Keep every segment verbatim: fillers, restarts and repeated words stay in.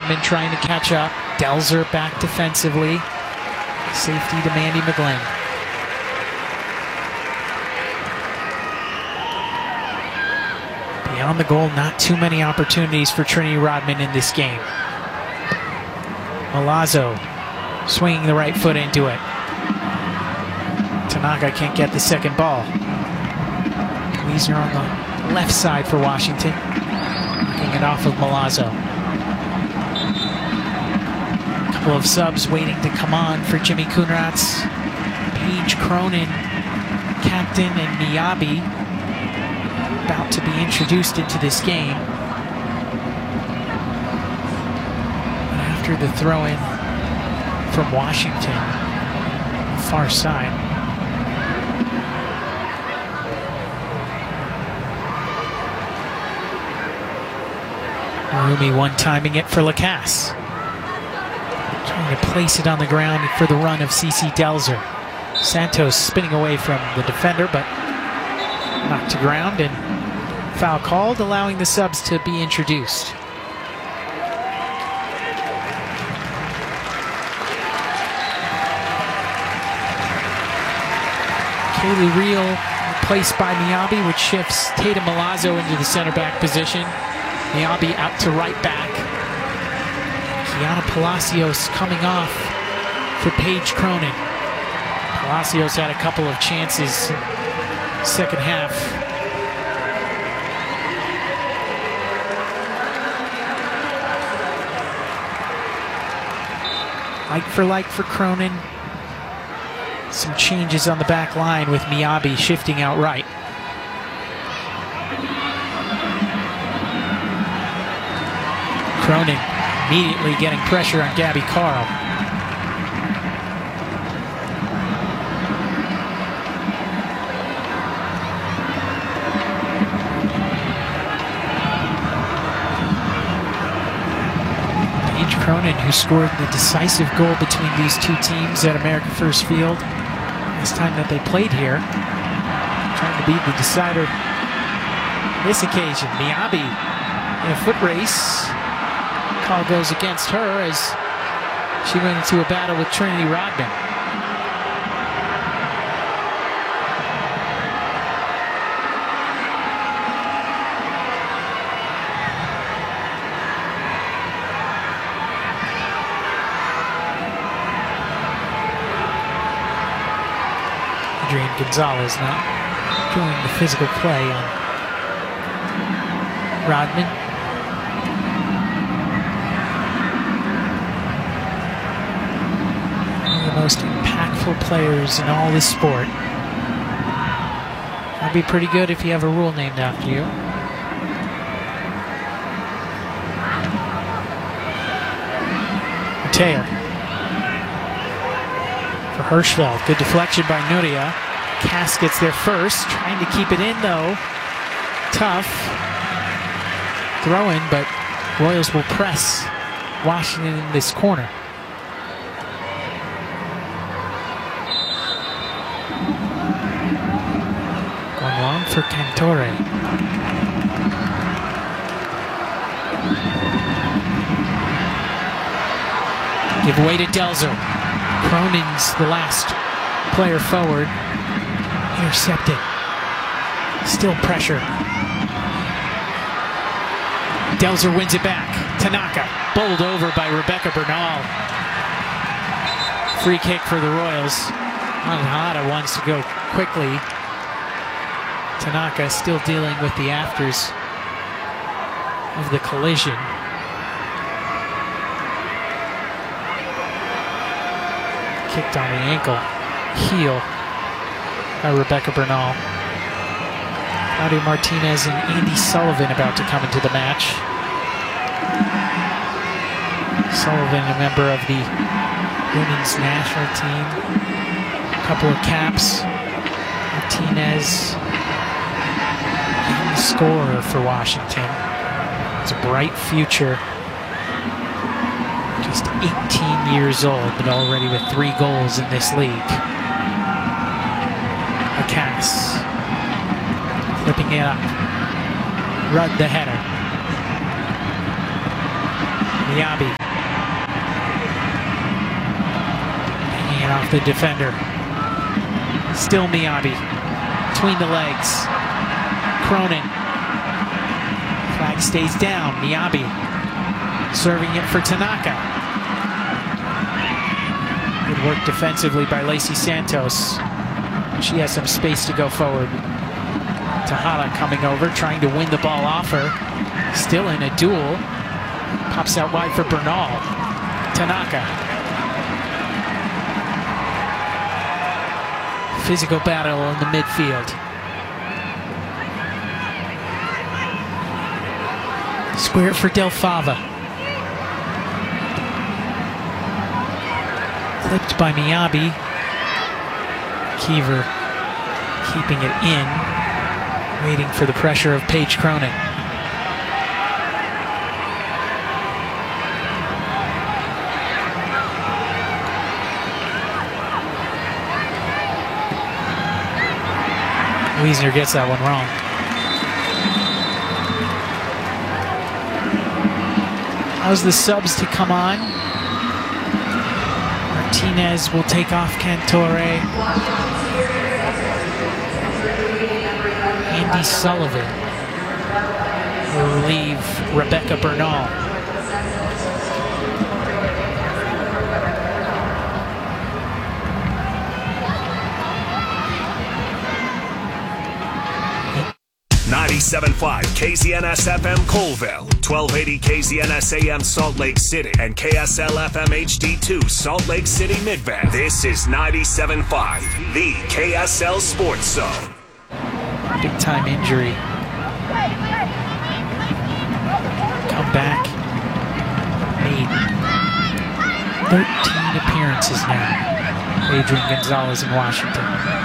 Rodman trying to catch up. Delzer back defensively. Safety to Mandy McGlynn. Beyond the goal, not too many opportunities for Trinity Rodman in this game. Milazzo swinging the right foot into it. Tanaka can't get the second ball. Wiesner on the left side for Washington. Knocking it off of Milazzo. A couple of subs waiting to come on for Jimmy Coonrats. Paige Cronin, captain, and Miyabi about to be introduced into this game. But after the throw-in from Washington, far side. Rumi one-timing it for Lacasse. Trying to place it on the ground for the run of CeCe Delzer. Santos spinning away from the defender, but knocked to ground, and foul called, allowing the subs to be introduced. Kaylee Reel replaced by Miyabi, which shifts Tatum Milazzo into the center back position. Miyabi out to right back. Kiana Palacios coming off for Paige Cronin. Palacios had a couple of chances second half. Like for like for Cronin. Some changes on the back line with Miyabi shifting out right. Cronin immediately getting pressure on Gabby Carl. Paige Cronin, who scored the decisive goal between these two teams at America First Field last time that they played here. Trying to be the decider this occasion. Miyabi in a foot race. Call goes against her as she went into a battle with Trinity Rodman. Adrian Gonzalez not doing the physical play on Rodman. Most impactful players in all this sport. That'd be pretty good if you have a rule named after you. Mateo for Hirschfeld. Good deflection by Nuria. Cass gets there first, trying to keep it in though. Tough throw in, but Royals will press Washington in this corner. Long for Cantore. Give away to Delzer. Cronin's the last player forward. Intercepted. Still pressure. Delzer wins it back. Tanaka bowled over by Rebecca Bernal. Free kick for the Royals. Anahata wants to go quickly. Tanaka still dealing with the afters of the collision. Kicked on the ankle. Heel by Rebecca Bernal. Claudia Martinez and Andy Sullivan about to come into the match. Sullivan, a member of the women's national team. A couple of caps. Martinez, scorer for Washington. It's a bright future. Just eighteen years old, but already with three goals in this league. Lacasse flipping it up. Rudd the header. Miyabi. Hanging it off the defender. Still Miyabi. Between the legs. Cronin. Flag stays down. Miyabi. Serving it for Tanaka. Good work defensively by Lacey Santos. She has some space to go forward. Tejada coming over, trying to win the ball off her. Still in a duel. Pops out wide for Bernal. Tanaka. Physical battle in the midfield. Square for Del Fava. Clipped by Miyabi. Kiever keeping it in, waiting for the pressure of Paige Cronin. Wiesner gets that one wrong. How's the subs to come on? Martinez will take off Cantore. Andy Sullivan will relieve Rebecca Bernal. ninety-seven point five K Z N S F M Colville, twelve eighty K Z N S A M Salt Lake City, and K S L F M H D two Salt Lake City Midvale. This is ninety-seven point five, the K S L Sports Zone. Big time injury. Come back. Made thirteen appearances now. Adrian Gonzalez in Washington.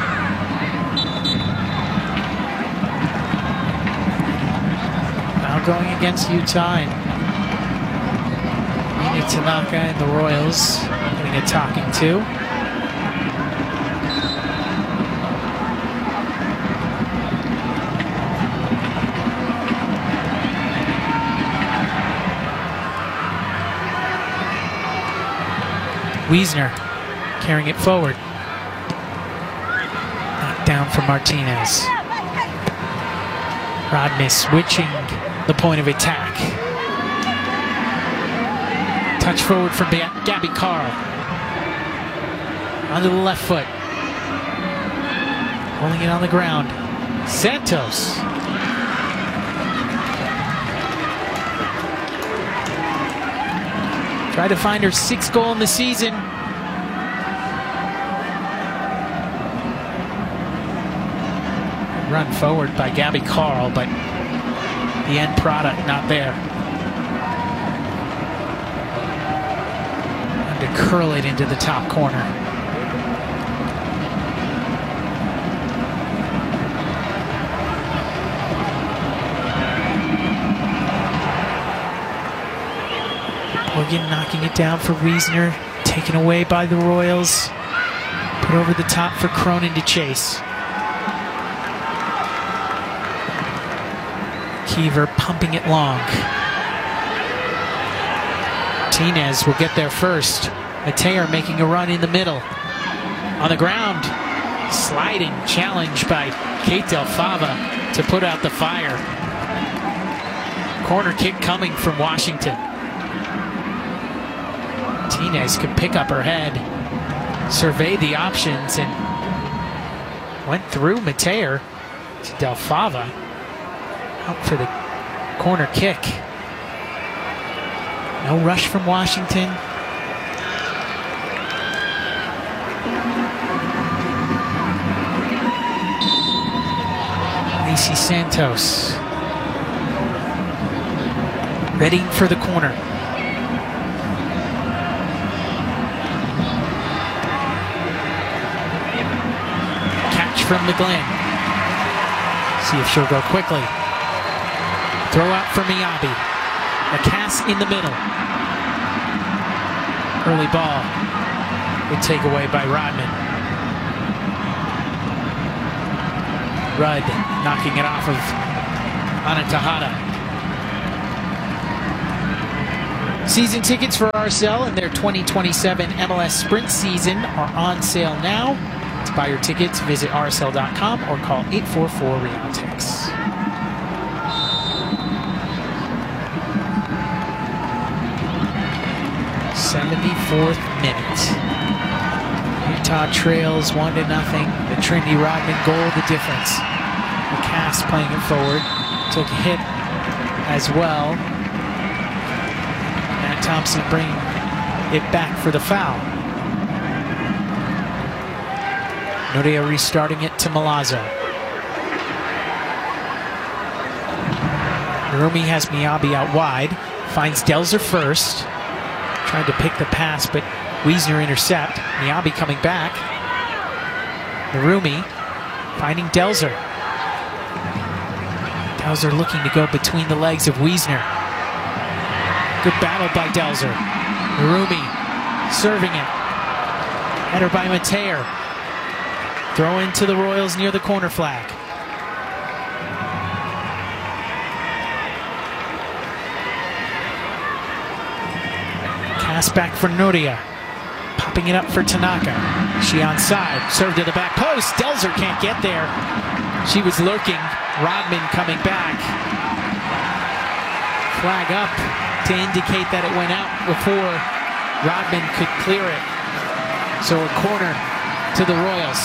Now going against Utah, and Mina Tanaka and the Royals getting a talking to. Wiesner carrying it forward. Knocked down for Martinez. Rodney switching the point of attack. Touch forward from Gabby Carl. Onto the left foot. Holding it on the ground. Santos. Tried to find her sixth goal in the season. Run forward by Gabby Carl, but the end product not there. And to curl it into the top corner. Morgan knocking it down for Wiesner, taken away by the Royals. Put over the top for Cronin to chase. Kiever pumping it long. Martinez will get there first. Mateer making a run in the middle. On the ground, sliding challenge by Kate Del Fava to put out the fire. Corner kick coming from Washington. Martinez could pick up her head, survey the options, and went through Mateer to Del Fava. Out for the corner kick. No rush from Washington. Lacey Santos. Ready for the corner. Catch from McGlynn. See if she'll go quickly. Throw out for Miyabi. A cast in the middle. Early ball. Good takeaway by Rodman. Rudd knocking it off of Ana Tejada. Season tickets for R S L and their twenty twenty-seven M L S Sprint season are on sale now. To buy your tickets, visit R S L dot com or call eight four four Realtix. seventy-fourth minute. Utah trails one to nothing. The Trinity Rodman goal, the difference. McCass playing it forward. Took a hit as well. Matt Thompson bringing it back for the foul. Nodia restarting it to Milazzo. Narumi has Miyabi out wide. Finds Delzer first. Trying to pick the pass, but Wiesner intercept. Miyabi coming back. Narumi finding Delzer. Delzer looking to go between the legs of Wiesner. Good battle by Delzer. Narumi serving it. Header by Mateer. Throw into the Royals near the corner flag. Pass back for Nodia. Popping it up for Tanaka. She onside. Serve to the back post. Delzer can't get there. She was lurking. Rodman coming back. Flag up to indicate that it went out before Rodman could clear it. So a corner to the Royals.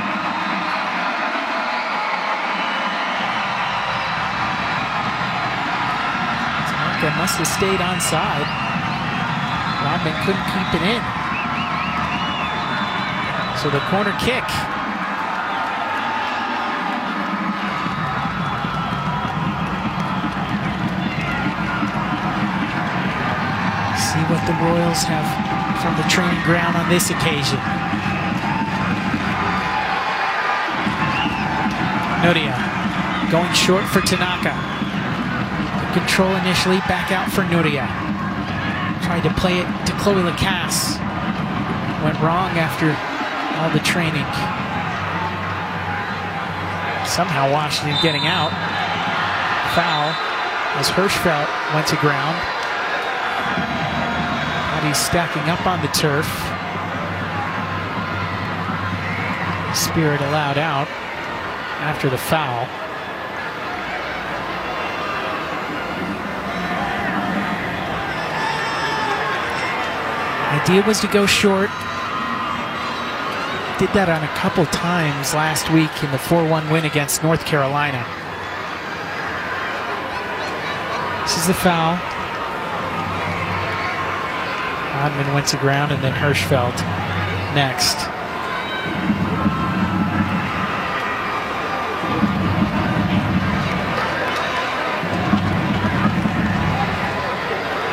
Tanaka must have stayed onside. Rodman couldn't keep it in. So the corner kick. See what the Royals have from the training ground on this occasion. Nodia going short for Tanaka. Control initially, back out for Nodia. Tried to play it to Chloe Lacasse. Went wrong after all the training. Somehow Washington getting out. Foul as Hirschfeld went to ground. He's stacking up on the turf. Spirit allowed out after the foul. Idea was to go short. Did that on a couple times last week in the four one win against North Carolina. This is the foul. Rodman went to ground and then Hirschfeld next.